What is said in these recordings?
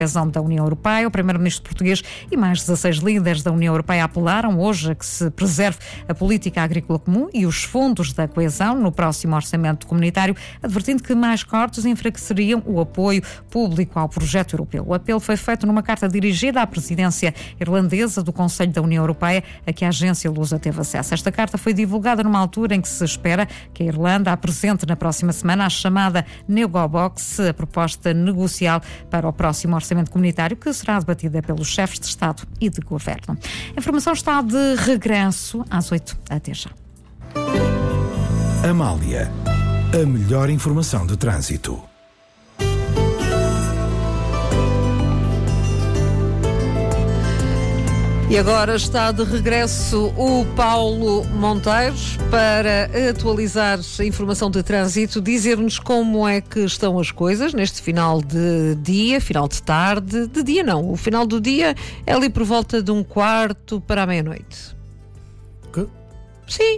coesão da União Europeia. O primeiro-ministro português e mais 16 líderes da União Europeia apelaram hoje a que se preserve a política agrícola comum e os fundos da coesão no próximo orçamento comunitário, advertindo que mais cortes enfraqueceriam o apoio público ao projeto europeu. O apelo foi feito numa carta dirigida à presidência irlandesa do Conselho da União Europeia, a que a agência Lusa teve acesso. Esta carta foi divulgada numa altura em que se espera que a Irlanda apresente na próxima semana a chamada Negobox, a proposta negocial para o próximo orçamento comunitário, que será debatida pelos chefes de Estado e de Governo. A informação está de regresso às 8. Até já. Amália, a melhor informação de trânsito. E agora está de regresso o Paulo Monteiros para atualizar a informação de trânsito, dizer-nos como é que estão as coisas neste final de dia, final de tarde, de dia não, o final do dia é ali por volta de 1/4 para a meia-noite. Que? Sim.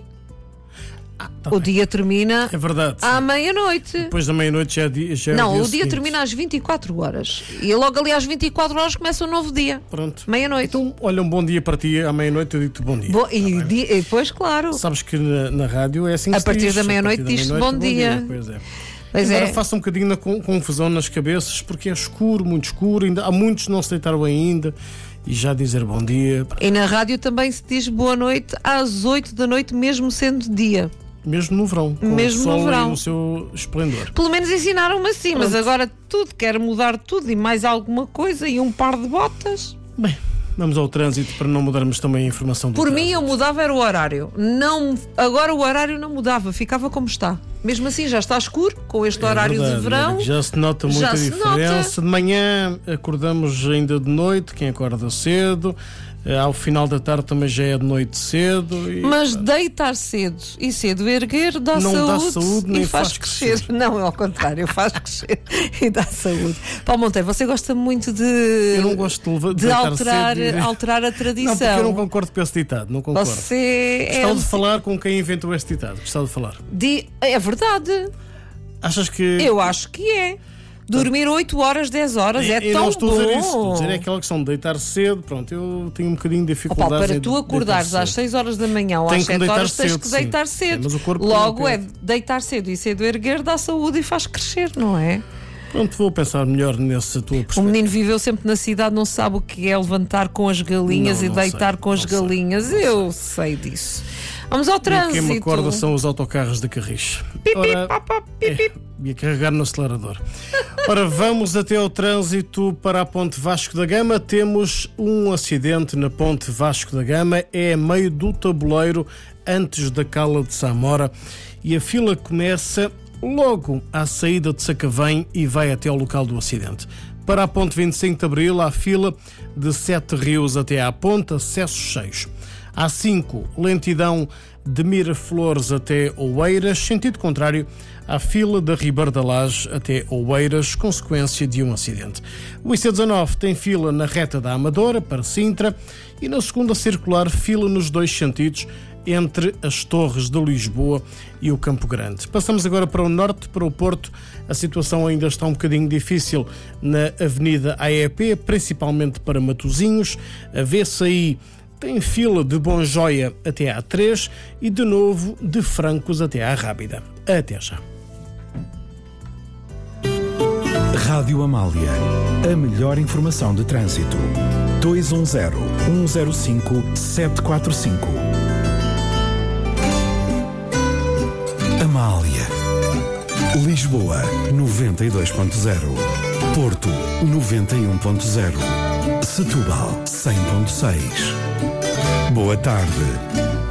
O dia termina à meia-noite. Depois da meia-noite já é dia Não, o dia seguinte. termina às 24 horas. E logo ali às 24 horas começa um novo dia. Pronto. Meia-noite. Então, olha, um bom dia para ti. À meia-noite eu digo-te bom dia. E depois, claro. Sabes que na rádio é assim que A se partir diz. da meia-noite diz-se bom dia. Pois é. Pois Agora é. faça um bocadinho na confusão nas cabeças, porque é escuro, muito escuro. Há muitos que não se deitaram ainda. E já dizer bom dia. E na rádio também se diz boa noite às 8 da noite, mesmo sendo dia. Mesmo no verão. Com Mesmo o sol no verão. no seu esplendor. Pelo menos ensinaram-me assim, mas agora tudo, quer mudar tudo e mais alguma coisa e um par de botas. Bem, vamos ao trânsito para não mudarmos também a informação do Por trânsito. mim eu mudava era o horário. Não, agora o horário não mudava, ficava como está. Mesmo assim já está escuro, com este horário verdade, de verão. já se nota muita já se diferença. De manhã acordamos ainda de noite, quem acorda cedo. Ao final da tarde também já é de noite cedo. Mas deitar cedo e cedo erguer dá não saúde, dá saúde nem e faz crescer. Não, é ao contrário, faz crescer e dá saúde. Paulo Monteiro, você gosta muito de Eu não gosto de alterar, cedo. alterar a tradição. Não, porque eu não concordo com esse ditado, não concordo. Você Gostava de falar com quem inventou esse ditado, gostava de falar. É verdade. Achas que... Eu acho que é. Dormir 8 horas, 10 horas é eu tão não estou bom. a dizer isso, estou a dizer é aquela questão de deitar cedo. Pronto, eu tenho um bocadinho de dificuldade. Paulo, para em tu acordares deitar às cedo. 6 horas da manhã ou Tenho às que 7 deitar horas tens cedo, que deitar sim. cedo. Mas o corpo Logo não é quer. deitar cedo e cedo erguer dá saúde e faz crescer, não é? Pronto, vou pensar melhor nessa tua O perspectiva. menino viveu sempre na cidade, não sabe o que é levantar com as galinhas Não, e não deitar sei, com as não sei, galinhas. não Eu sei disso. Vamos ao E trânsito. quem me acorda são os autocarros da Carris. Ora, ia carregar no acelerador. Ora, vamos até ao trânsito para a Ponte Vasco da Gama. Temos um acidente na Ponte Vasco da Gama. É a meio do tabuleiro, antes da Cala de Samora. E a fila começa logo à saída de Sacavém e vai até ao local do acidente. Para a Ponte 25 de Abril, há fila de Sete Rios até à Ponte, acessos cheios. A5, lentidão de Miraflores até Oeiras, sentido contrário à fila da Ribeira da Laje até Oeiras, consequência de um acidente. O IC19 tem fila na reta da Amadora para Sintra e na segunda circular fila nos dois sentidos entre as Torres de Lisboa e o Campo Grande. Passamos agora para o norte, para o Porto. A situação ainda está um bocadinho difícil na Avenida AEP, principalmente para Matosinhos. A VCI tem fila de Bonjoia até à 3 e de novo de Francos até à Rábida. Até já. Rádio Amália, a melhor informação de trânsito. 210-105-745. Amália. Lisboa, 92.0. Porto, 91.0. Setúbal, 100.6. Boa tarde.